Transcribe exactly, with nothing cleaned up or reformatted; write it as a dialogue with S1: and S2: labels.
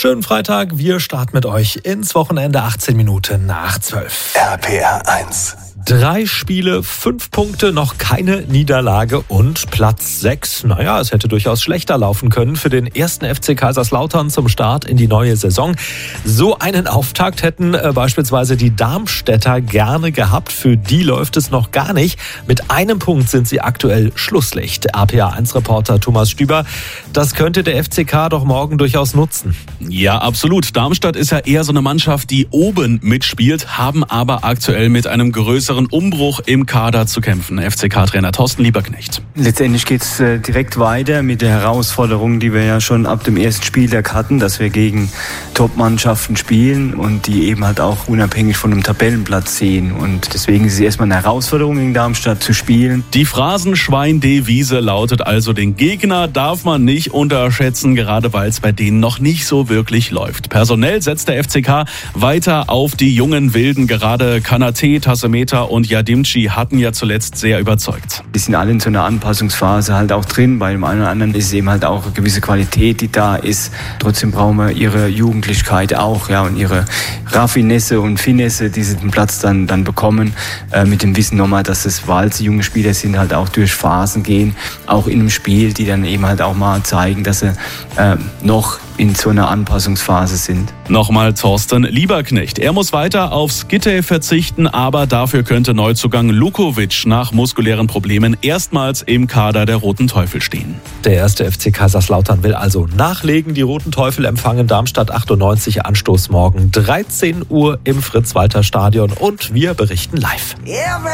S1: Schönen Freitag, wir starten mit euch ins Wochenende, achtzehn Minuten nach zwölf.
S2: R P R eins.
S1: Drei Spiele, fünf Punkte, noch keine Niederlage und Platz sechs. Naja, es hätte durchaus schlechter laufen können für den ersten F C Kaiserslautern zum Start in die neue Saison. So einen Auftakt hätten äh, beispielsweise die Darmstädter gerne gehabt. Für die läuft es noch gar nicht. Mit einem Punkt sind sie aktuell Schlusslicht. R P R eins Reporter Thomas Stüber, das könnte der F C K doch morgen durchaus nutzen.
S3: Ja, absolut. Darmstadt ist ja eher so eine Mannschaft, die oben mitspielt, haben aber aktuell mit einem größeren Umbruch im Kader zu kämpfen. F C K-Trainer Thorsten Lieberknecht.
S4: Letztendlich geht es äh, direkt weiter mit der Herausforderung, die wir ja schon ab dem ersten Spieltag hatten, dass wir gegen Top-Mannschaften spielen und die eben halt auch unabhängig von einem Tabellenplatz sehen. Und deswegen ist es erstmal eine Herausforderung, in Darmstadt zu spielen.
S3: Die Phrasenschwein-Devise lautet also, den Gegner darf man nicht unterschätzen, gerade weil es bei denen noch nicht so wirklich läuft. Personell setzt der F C K weiter auf die jungen Wilden. Gerade Kanate, Tassemeta und Yadimchi hatten ja zuletzt sehr überzeugt.
S4: Die sind alle in so einer Anpassungsphase halt auch drin. Bei dem einen oder anderen ist es eben halt auch eine gewisse Qualität, die da ist. Trotzdem brauchen wir ihre Jugendlichkeit auch, ja, und ihre Raffinesse und Finesse, die sie den Platz dann, dann bekommen. Äh, mit dem Wissen nochmal, dass es, weil sie junge Spieler sind, halt auch durch Phasen gehen. Auch in einem Spiel, die dann eben halt auch mal zeigen, dass sie äh, noch in so einer Anpassungsphase sind.
S3: Nochmal Thorsten Lieberknecht. Er muss weiter auf Skitte verzichten, aber dafür könnte Neuzugang Lukovic nach muskulären Problemen erstmals im Kader der Roten Teufel stehen.
S1: Der erste F C Kaiserslautern will also nachlegen. Die Roten Teufel empfangen Darmstadt achtundneunzig, Anstoß morgen dreizehn Uhr im Fritz-Walter-Stadion und wir berichten live.